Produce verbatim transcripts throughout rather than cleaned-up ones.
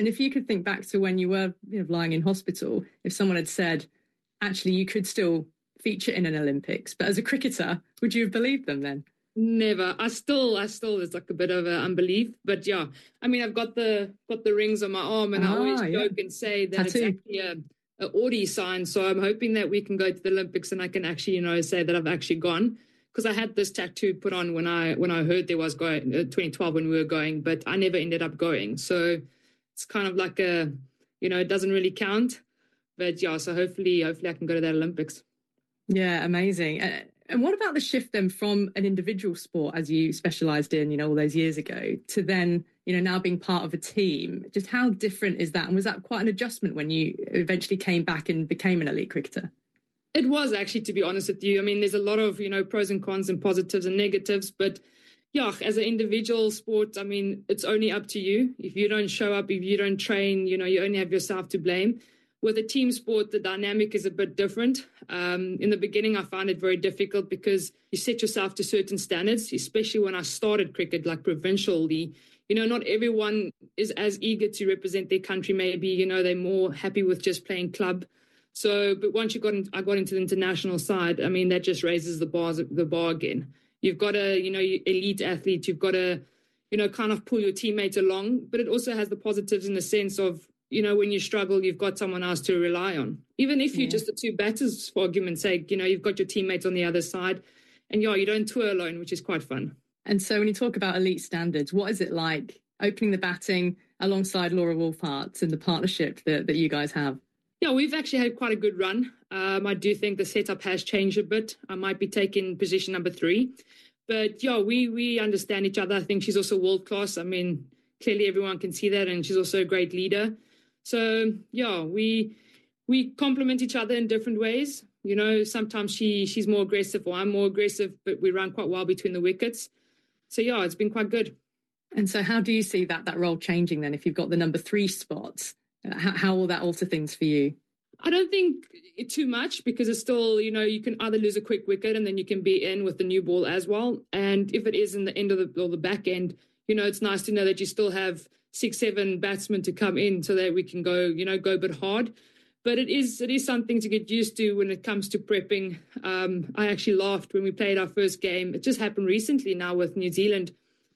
And if you could think back to when you were you know, lying in hospital, if someone had said, actually, you could still feature in an Olympics, but as a cricketer, would you have believed them then? Never. I still, I still, there's like a bit of an unbelief, but yeah, I mean, I've got the got the rings on my arm, and ah, I always yeah. joke and say that Tattoo. It's actually a, a Audi sign. So I'm hoping that we can go to the Olympics, and I can actually, you know, say that I've actually gone, because I had this tattoo put on when I when I heard there was going uh, twenty twelve when we were going, but I never ended up going. So it's kind of like a, you know, it doesn't really count, but yeah. So hopefully, hopefully I can go to that Olympics. Yeah, amazing. Uh, And what about the shift then from an individual sport, as you specialised in, you know, all those years ago, to then, you know, now being part of a team? Just how different is that? And was that quite an adjustment when you eventually came back and became an elite cricketer? It was actually, to be honest with you. I mean, there's a lot of, you know, pros and cons and positives and negatives. But yeah, as an individual sport, I mean, it's only up to you. If you don't show up, if you don't train, you know, you only have yourself to blame. With a team sport, the dynamic is a bit different. Um, in the beginning, I found it very difficult because you set yourself to certain standards, especially when I started cricket, like provincially. You know, not everyone is as eager to represent their country. Maybe, you know, they're more happy with just playing club. So, but once you got, in, I got into the international side, I mean, that just raises the bars, the bar again. You've got a, you know, elite athlete. You've got to, you know, kind of pull your teammates along. But it also has the positives in the sense of, you know, when you struggle, you've got someone else to rely on. Even if you're yeah. just the two batters, for argument's sake, you know, you've got your teammates on the other side. And yeah, you don't tour alone, which is quite fun. And so when you talk about elite standards, what is it like opening the batting alongside Laura Wolfhart and the partnership that, that you guys have? Yeah, we've actually had quite a good run. Um, I do think the setup has changed a bit. I might be taking position number three. But yeah, we we understand each other. I think she's also world class. I mean, clearly everyone can see that. And she's also a great leader. So, yeah, we we complement each other in different ways. You know, sometimes she she's more aggressive or I'm more aggressive, but we run quite well between the wickets. So, yeah, it's been quite good. And so how do you see that that role changing then if you've got the number three spot? How, how will that alter things for you? I don't think it too much because it's still, you know, you can either lose a quick wicket and then you can be in with the new ball as well. And if it is in the end of the, or the back end, you know, it's nice to know that you still have six, seven batsmen to come in so that we can go, you know, go a bit hard. But it is it is something to get used to when it comes to prepping. Um, I actually laughed when we played our first game. It just happened recently now with New Zealand.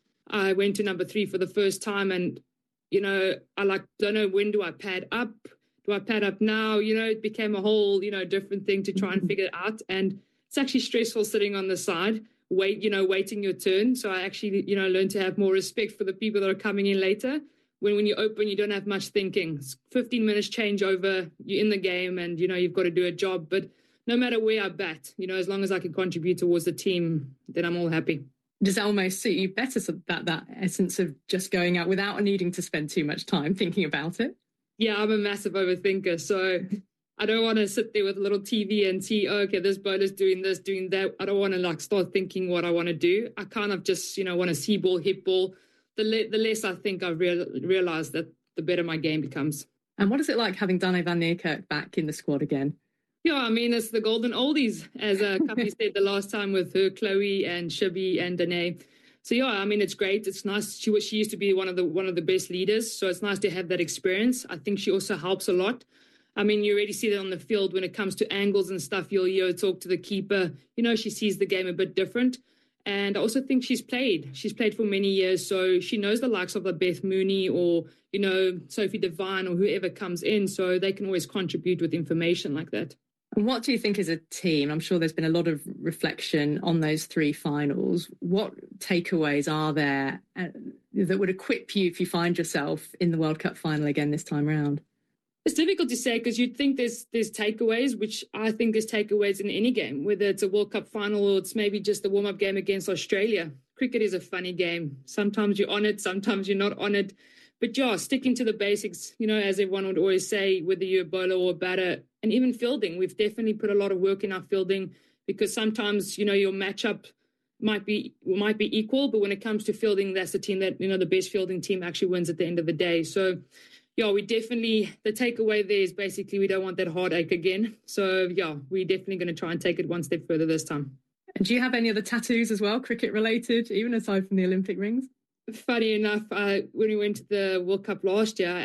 I went to number three for the first time and, you know, I like, don't know, when do I pad up? Do I pad up now? You know, it became a whole, you know, different thing to try and figure it out. And it's actually stressful sitting on the side, wait, you know, waiting your turn. So I actually, you know, learned to have more respect for the people that are coming in later. When when you open, you don't have much thinking. It's fifteen minutes change over, you're in the game and, you know, you've got to do a job. But no matter where I bat, you know, as long as I can contribute towards the team, then I'm all happy. Does that almost suit you better, so that, that essence of just going out without needing to spend too much time thinking about it? Yeah, I'm a massive overthinker. So I don't want to sit there with a little T V and see, oh, okay, this bowler's doing this, doing that. I don't want to like start thinking what I want to do. I kind of just, you know, want to see ball, hit ball. The, le- the less I think I've real- realised that the better my game becomes. And what is it like having Dane van Niekerk back in the squad again? Yeah, I mean, it's the golden oldies, as uh, Kapi said the last time with her, Chloe and Shibby and Dane. So yeah, I mean, it's great. It's nice. She was, she used to be one of the one of the best leaders, so it's nice to have that experience. I think she also helps a lot. I mean, you already see that on the field when it comes to angles and stuff. You'll hear her talk to the keeper. You know, she sees the game a bit different. And I also think she's played. She's played for many years, so she knows the likes of a Beth Mooney or, you know, Sophie Devine or whoever comes in, so they can always contribute with information like that. And what do you think as a team? I'm sure there's been a lot of reflection on those three finals. What takeaways are there that would equip you if you find yourself in the World Cup final again this time around? It's difficult to say because you'd think there's there's takeaways, which I think there's takeaways in any game, whether it's a World Cup final or it's maybe just a warm-up game against Australia. Cricket is a funny game. Sometimes you're on it, sometimes you're not on it. But yeah, sticking to the basics, you know, as everyone would always say, whether you're a bowler or a batter, and even fielding. We've definitely put a lot of work in our fielding because sometimes, you know, your matchup might be might be equal, but when it comes to fielding, that's the team that, you know, the best fielding team actually wins at the end of the day. So yeah, we definitely, the takeaway there is basically we don't want that heartache again. So yeah, we're definitely going to try and take it one step further this time. And do you have any other tattoos as well, cricket related, even aside from the Olympic rings? Funny enough, uh, when we went to the World Cup last year,